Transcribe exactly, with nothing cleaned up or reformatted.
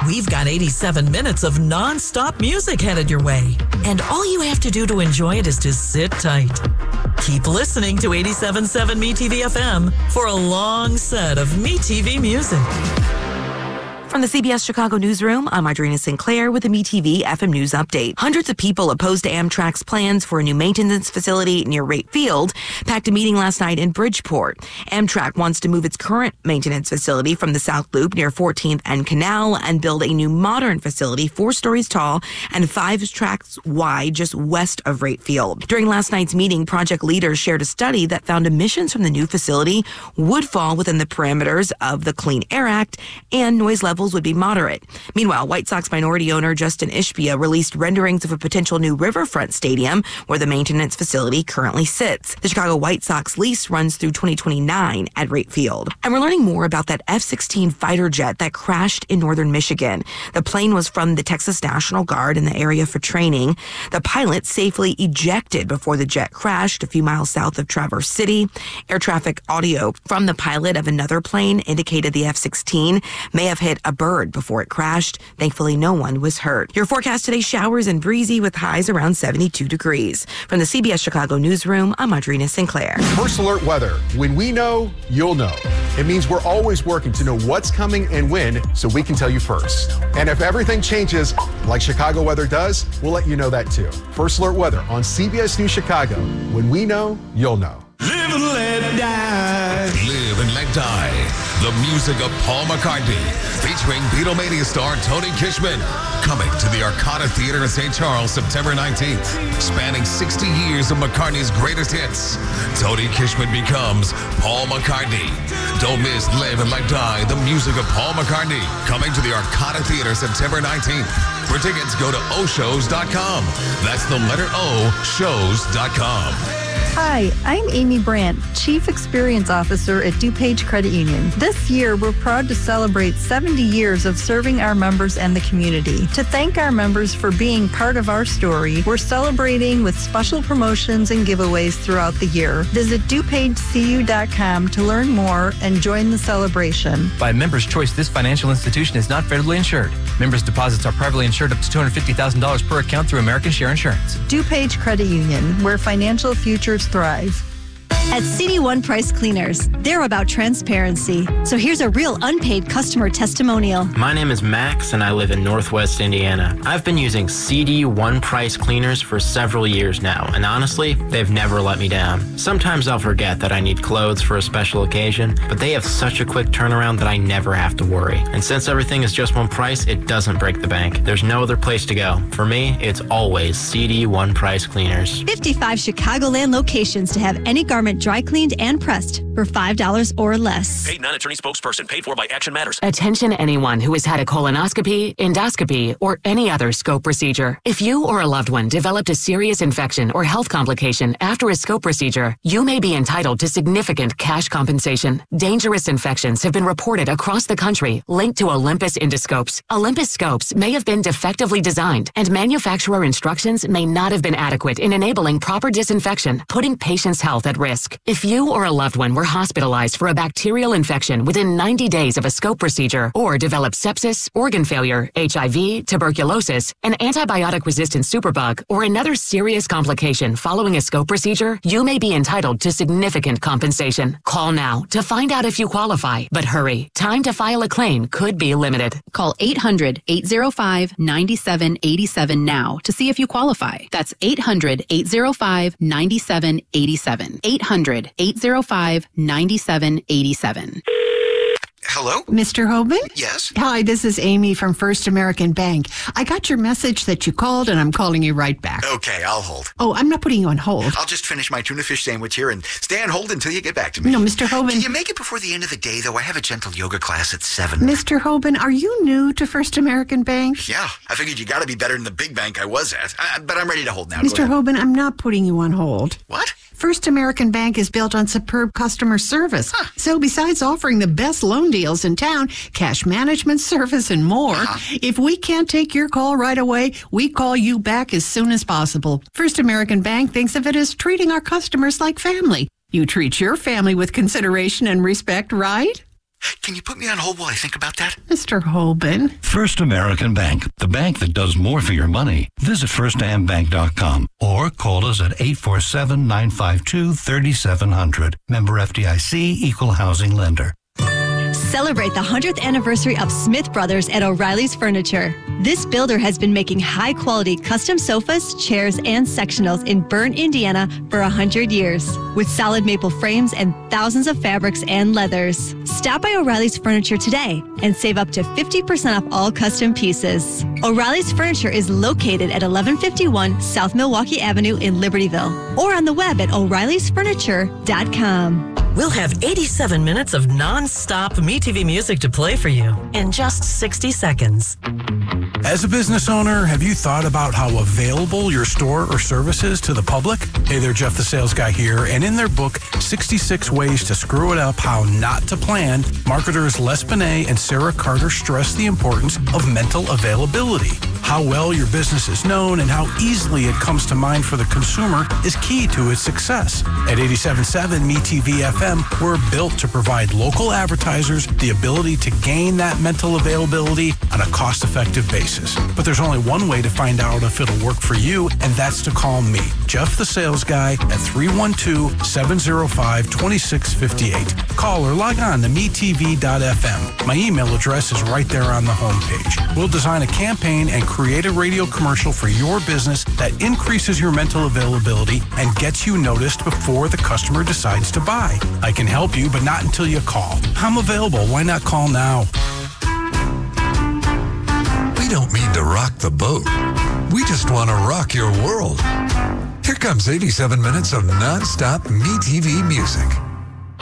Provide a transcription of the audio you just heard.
we've got eighty-seven minutes of non-stop music headed your way. And all you have to do to enjoy it is to sit tight. Keep listening to eighty-seven point seven MeTV F M for a long set of MeTV music. From the C B S Chicago newsroom, I'm Audrina Sinclair with the MeTV F M News Update. Hundreds of people opposed to Amtrak's plans for a new maintenance facility near Wright Field packed a meeting last night in Bridgeport. Amtrak wants to move its current maintenance facility from the South Loop near fourteenth and Canal and build a new modern facility four stories tall and five tracks wide just west of Wright Field. During last night's meeting, project leaders shared a study that found emissions from the new facility would fall within the parameters of the Clean Air Act and noise levels would be moderate. Meanwhile, White Sox minority owner Justin Ishbia released renderings of a potential new Riverfront Stadium where the maintenance facility currently sits. The Chicago White Sox lease runs through twenty twenty-nine at Wright Field. And we're learning more about that F sixteen fighter jet that crashed in northern Michigan. The plane was from the Texas National Guard in the area for training. The pilot safely ejected before the jet crashed a few miles south of Traverse City. Air traffic audio from the pilot of another plane indicated the F sixteen may have hit a bird before it crashed. Thankfully, no one was hurt. Your forecast today, showers and breezy with highs around seventy-two degrees. From the C B S Chicago newsroom, I'm Audrina Sinclair. First Alert Weather. When we know, you'll know. It means we're always working to know what's coming and when so we can tell you first. And if everything changes like Chicago weather does, we'll let you know that too. First Alert Weather on C B S News Chicago. When we know, you'll know. Live and let die. Live and let die. The music of Paul McCartney, featuring Beatlemania star Tony Kishman. Coming to the Arcada Theater in Saint Charles, September nineteenth. Spanning sixty years of McCartney's greatest hits, Tony Kishman becomes Paul McCartney. Don't miss Live and Let Die, the music of Paul McCartney. Coming to the Arcada Theater, September nineteenth. For tickets, go to o shows dot com. That's the letter O, shows dot com. Hi, I'm Amy Brandt, Chief Experience Officer at DuPage Credit Union. This year, we're proud to celebrate seventy years of serving our members and the community. To thank our members for being part of our story, we're celebrating with special promotions and giveaways throughout the year. Visit dupage c u dot com to learn more and join the celebration. By Members' Choice, this financial institution is not federally insured. Members' deposits are privately insured up to two hundred fifty thousand dollars per account through American Share Insurance. DuPage Credit Union, where financial futures thrive. At C D One Price Cleaners, they're about transparency. So here's a real unpaid customer testimonial. My name is Max, and I live in Northwest Indiana. I've been using C D One Price Cleaners for several years now, and honestly, they've never let me down. Sometimes I'll forget that I need clothes for a special occasion, but they have such a quick turnaround that I never have to worry. And since everything is just one price, it doesn't break the bank. There's no other place to go. For me, it's always C D One Price Cleaners. fifty-five Chicagoland locations to have any garment dry cleaned and pressed for five dollars or less. Paid non-attorney spokesperson, paid for by Action Matters. Attention anyone who has had a colonoscopy, endoscopy, or any other scope procedure. If you or a loved one developed a serious infection or health complication after a scope procedure, you may be entitled to significant cash compensation. Dangerous infections have been reported across the country linked to Olympus endoscopes. Olympus scopes may have been defectively designed, and manufacturer instructions may not have been adequate in enabling proper disinfection, putting patients' health at risk. If you or a loved one were hospitalized for a bacterial infection within ninety days of a scope procedure or developed sepsis, organ failure, H I V, tuberculosis, an antibiotic-resistant superbug, or another serious complication following a scope procedure, you may be entitled to significant compensation. Call now to find out if you qualify. But hurry, time to file a claim could be limited. Call eight hundred, eight oh five, nine seven eight seven now to see if you qualify. That's eight hundred, eight oh five, nine seven eight seven. eight hundred, eight oh five, nine seven eight seven. Hello? Mister Hoban? Yes? Hi, this is Amy from First American Bank. I got your message that you called, and I'm calling you right back. Okay, I'll hold. Oh, I'm not putting you on hold. I'll just finish my tuna fish sandwich here and stay on hold until you get back to me. No, Mister Hoban. Can you make it before the end of the day, though? I have a gentle yoga class at seven. Mister Hoban, are you new to First American Bank? Yeah, I figured you got to be better than the big bank I was at. Uh, but I'm ready to hold now. Mister Hoban, I'm not putting you on hold. What? First American Bank is built on superb customer service. Huh. So besides offering the best loan deals in town, cash management service, and more, uh-huh. if we can't take your call right away, we call you back as soon as possible. First American Bank thinks of it as treating our customers like family. You treat your family with consideration and respect, right? Can you put me on hold while I think about that? Mister Holben. First American Bank, the bank that does more for your money. Visit first am bank dot com or call us at eight four seven, nine five two, three seven zero zero. Member F D I C, Equal Housing Lender. Celebrate the hundredth anniversary of Smith Brothers at O'Reilly's Furniture. This builder has been making high-quality custom sofas, chairs, and sectionals in Bern, Indiana for one hundred years. With solid maple frames and thousands of fabrics and leathers. Stop by O'Reilly's Furniture today and save up to fifty percent off all custom pieces. O'Reilly's Furniture is located at eleven fifty-one South Milwaukee Avenue in Libertyville or on the web at o'reillys furniture dot com. We'll have eighty-seven minutes of non-stop MeTV music to play for you in just sixty seconds. As a business owner, have you thought about how available your store or service is to the public? Hey there, Jeff the Sales Guy here, and in their book, sixty-six Ways to Screw It Up, How Not to Plan, marketers Les Binet and Sarah Carter stress the importance of mental availability. How well your business is known and how easily it comes to mind for the consumer is key to its success. At eighty-seven point seven MeTV F M, we're built to provide local advertisers the ability to gain that mental availability on a cost-effective basis. But there's only one way to find out if it'll work for you, and that's to call me, Jeff the Sales Guy, at three one two, seven zero five, two six five eight. Call or log on to me T V dot F M. My email address is right there on the homepage. We'll design a campaign and create a radio commercial for your business that increases your mental availability and gets you noticed before the customer decides to buy. I can help you, but not until you call. I'm available. Why not call now? We don't mean to rock the boat. We just want to rock your world. Here comes eighty-seven minutes of non-stop MeTV music.